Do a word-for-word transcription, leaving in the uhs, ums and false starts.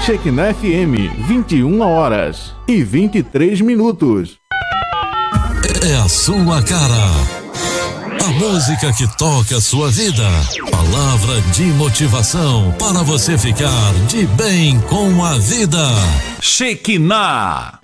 Shekinah F M, vinte e uma horas e vinte e três minutos. É a sua cara. A música que toca a sua vida. Palavra de motivação para você ficar de bem com a vida. Shekinah.